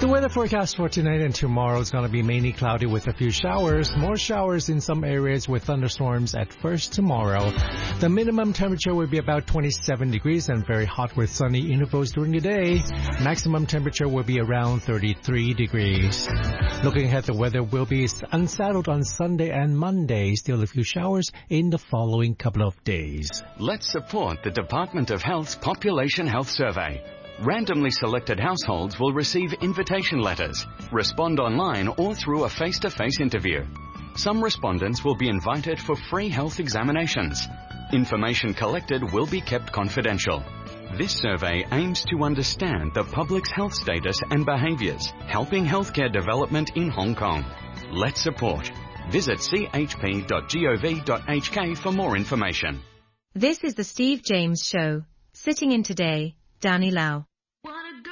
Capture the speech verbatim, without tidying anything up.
The weather forecast for tonight and tomorrow is going to be mainly cloudy with a few showers. More showers in some areas with thunderstorms at first tomorrow. The minimum temperature will be about twenty-seven degrees and very hot with sunny intervals during the day. Maximum temperature will be around thirty-three degrees. Looking ahead, the weather will be unsettled on Sunday and Monday. Still a few showers in the following couple of days. Let's support the Department of Health's Population Health Survey. Randomly selected households will receive invitation letters, respond online or through a face-to-face interview. Some respondents will be invited for free health examinations. Information collected will be kept confidential. This survey aims to understand the public's health status and behaviours, helping healthcare development in Hong Kong. Let's support. Visit c h p dot gov dot h k for more information. This is the Steve James Show. Sitting in today, Danny Lau.